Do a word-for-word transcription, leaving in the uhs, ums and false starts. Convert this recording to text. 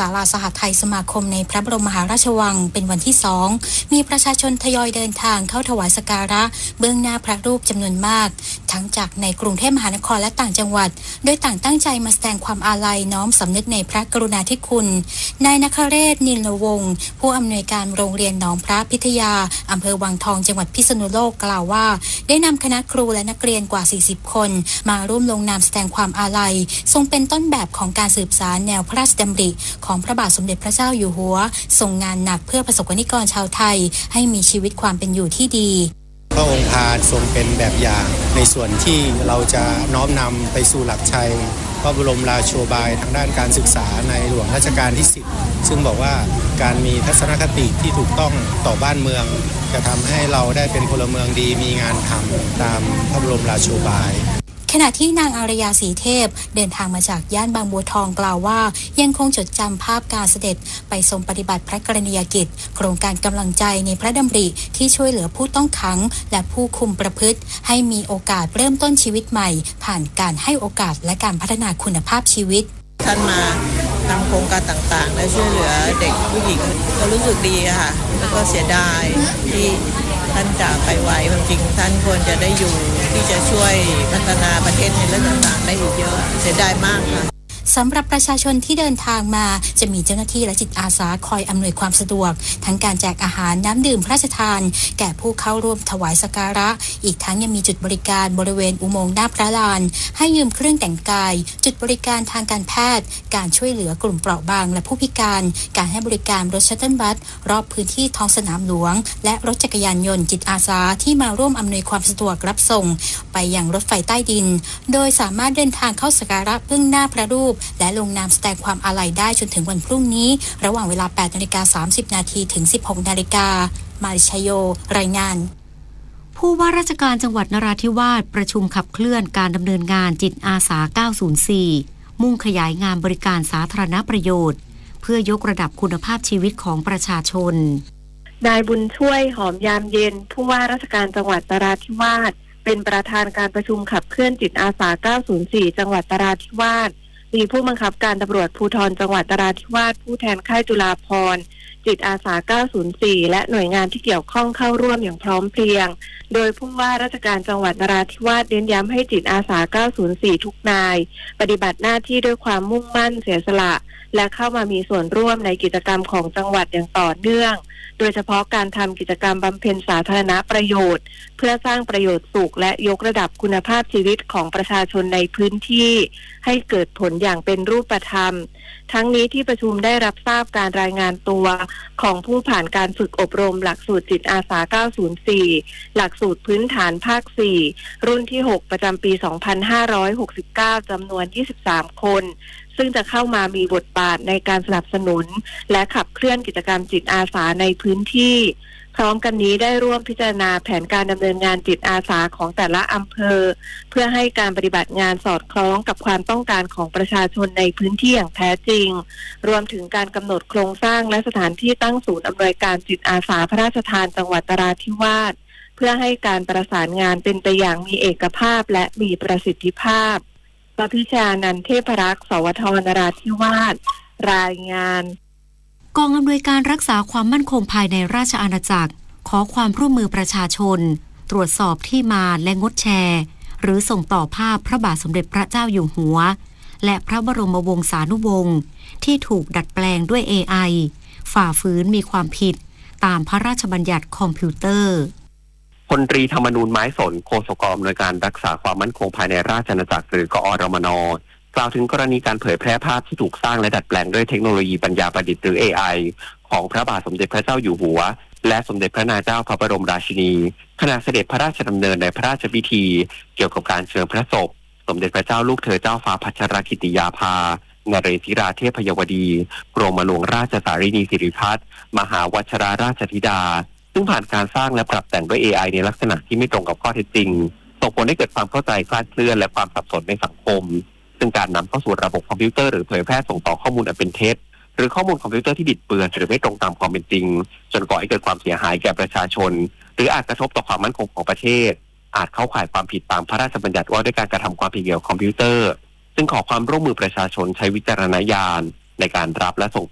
าลาสหไทยสมาคมในพระบรมมหาราชวังเป็นวันที่สองมีประชาชนทยอยเดินทางเข้าถวายสักการะเบื้องหน้าพระรูปจำนวนมากทั้งจากในกรุงเทพมหานครและต่างจังหวัดโดยต่างตั้งใจมาแสดงความอาลัยน้อมสำนึกในพระกรุณาธิคุณนายนคเรศนิลวงศ์ผู้อำนวยการโรงเรียนหนองพระพิทยาอำเภอวังทองจังหวัดพิษณุโลกกล่าวว่าได้นำคณะครูและนักเรียนกว่าสี่สิบคนมาร่วมลงนามแสดงความอาลัยทรงเป็นต้นแบบของการสืบสานแนวพระราชดำริของพระบาทสมเด็จพระเจ้าอยู่หัวทรงงานหนักเพื่อประสบกนิกรชาวไทยให้มีชีวิตความเป็นอยู่ที่ดีพระองค์อาจทรงเป็นแบบอย่างในส่วนที่เราจะน้อมนำไปสู่หลักชัยพระบรมราโชบายทางด้านการศึกษาในหลวงรัชกาลที่สิบซึ่งบอกว่าการมีทัศนคติที่ถูกต้องต่อบ้านเมืองจะทำให้เราได้เป็นพลเมืองดีมีงานทำตามพระบรมราโชบายขณะที่นางอารยาศรีเทพเดินทางมาจากย่านบางบัวทองกล่าวว่ายังคงจดจำภาพการเสด็จไปทรงปฏิบัติพระกรณียกิจโครงการกำลังใจในพระดำริที่ช่วยเหลือผู้ต้องขังและผู้คุมประพฤติให้มีโอกาสเริ่มต้นชีวิตใหม่ผ่านการให้โอกาสและการพัฒนาคุณภาพชีวิตท่านมาทำโครงการต่างๆและช่วยเหลือเด็กผู้หญิงก็รู้สึกดีค่ะแล้วก็เสียดายที่ท่านจากไปไวจริงๆท่านควรจะได้อยู่ที่จะช่วยพัฒนาประเทศในเรื่องต่างๆได้อีกเยอะเสียดายมากค่ะสำหรับประชาชนที่เดินทางมาจะมีเจ้าหน้าที่และจิตอาสาคอยอำนวยความสะดวกทั้งการแจกอาหารน้ำดื่มพระราชทานแก่ผู้เข้าร่วมถวายสักการะอีกทั้งยังมีจุดบริการบริเวณอุโมงค์หน้าพระลานให้ยืมเครื่องแต่งกายจุดบริการทางการแพทย์การช่วยเหลือกลุ่มเปราะบางและผู้พิการการให้บริการรถชัตเทิลบัสรอบพื้นที่ท้องสนามหลวงและรถจักรยานยนต์จิตอาสาที่มาร่วมอำนวยความสะดวกรับส่งไปยังรถไฟใต้ดินโดยสามารถเดินทางเข้าสักการะเบื้องหน้าพระรูปและลงนามแสดงความอาลัยได้จนถึงวันพรุ่งนี้ระหว่างเวลา แปดนาฬิกาสามสิบนาทีถึง สิบหกนาฬิกามาริชโยรายงานผู้ว่าราชการจังหวัดนราธิวาสประชุมขับเคลื่อนการดำเนินงานจิตอาสาเก้าศูนย์สี่มุ่งขยายงานบริการสาธารณประโยชน์เพื่อยกระดับคุณภาพชีวิตของประชาชนนายบุญช่วยหอมยามเย็นผู้ว่าราชการจังหวัดนราธิวาสเป็นประธานการประชุมขับเคลื่อนจิตอาสาเก้าศูนย์สี่จังหวัดนราธิวาสมีผู้บังคับการตำรวจภูธรจังหวัดนราธิวาสผู้แทนค่ายจุฬาภรณ์จิตอาสาเก้าศูนย์สี่และหน่วยงานที่เกี่ยวข้องเข้าร่วมอย่างพร้อมเพรียงโดยผู้ว่าราชการจังหวัดนราธิวาสเน้นย้ำให้จิตอาสาเก้าศูนย์สี่ทุกนายปฏิบัติหน้าที่ด้วยความมุ่งมั่นเสียสละและเข้ามามีส่วนร่วมในกิจกรรมของจังหวัดอย่างต่อเนื่องโดยเฉพาะการทำกิจกรรมบำเพ็ญสาธารณประโยชน์เพื่อสร้างประโยชน์สุขและยกระดับคุณภาพชีวิตของประชาชนในพื้นที่ให้เกิดผลอย่างเป็นรูปธรรมทั้งนี้ที่ประชุมได้รับทราบการรายงานตัวของผู้ผ่านการฝึกอบรมหลักสูตรจิตอาสาเก้าศูนย์สี่หลักสูตรพื้นฐานภาคสี่รุ่นที่หกประจำปีสองพันห้าร้อยหกสิบเก้าจำนวนยี่สิบสามคนซึ่งจะเข้ามามีบทบาทในการสนับสนุนและขับเคลื่อนกิจกรรมจิตอาสาในพื้นที่พร้อมกันนี้ได้ร่วมพิจารณาแผนการดำเนินงานจิตอาสาของแต่ละอำเภอเพื่อให้การปฏิบัติงานสอดคล้องกับความต้องการของประชาชนในพื้นที่อย่างแท้จริงรวมถึงการกำหนดโครงสร้างและสถานที่ตั้งศูนย์อำนวยการจิตอาสาพระราชทานจังหวัดนราธิวาสเพื่อให้การประสานงานเป็นไปอย่างมีเอกภาพและมีประสิทธิภาพปพิชานันท์เทพรักษ์สวทนราธิวาสรายงานกองอำนวยการรักษาความมั่นคงภายในราชอาณาจักรขอความร่วมมือประชาชนตรวจสอบที่มาและงดแชร์หรือส่งต่อภาพพระบาทสมเด็จพระเจ้าอยู่หัวและพระบรมวงศานุวงศ์ที่ถูกดัดแปลงด้วย เอ ไอ ฝ่าฝืนมีความผิดตามพระราชบัญญัติคอมพิวเตอร์พลตรีธรรมนูญไม้สนโฆษกอำนวยการรักษาความมั่นคงภายในราชอาณาจักรหรือกอรมน.กล่าวถึงกรณีการเผยแพร่ภาพที่ถูกสร้างและดัดแปลงด้วยเทคโนโลยีปัญญาประดิษฐ์หรือ เอ ไอ ของพระบาทสมเด็จพระเจ้าอยู่หัวและสมเด็จพระนางเจ้าพระบรมราชินีขณะเสด็จพระราชดำเนินในพระราชพิธีเกี่ยวกับการเชิญพระศพสมเด็จพระเจ้าลูกเธอเจ้าฟ้าพัชรกิติยาภานเรศราเทพยวดีกรมหลวงราชสารินีสิริพัฒน์มหาวชิราราชธิดาซึ่งผ่านการสร้างและปรับแต่งด้วย เอ ไอ ในลักษณะที่ไม่ตรงกับข้อเท็จจริงส่งผลให้เกิดความเข้าใจคลาดเคลื่อนและความสับสนในสังคมซึ่งการนำเข้าสู่ระบบคอมพิวเตอร์หรือเผยแพร่ส่งต่อข้อมูลอันเป็นเท็จหรือข้อมูลคอมพิวเตอร์ที่บิดเบือนหรือไม่ตรงตามความเป็นจริงจนก่อให้เกิดความเสียหายแก่ประชาชนหรืออาจกระทบต่อความมั่นคงของประเทศอาจเข้าข่ายความผิดตามพระราชบัญญัติว่าด้วยการกระทำความผิดเกี่ยวกับคอมพิวเตอร์ซึ่งขอความร่วมมือประชาชนใช้วิจารณญาณในการรับและส่ง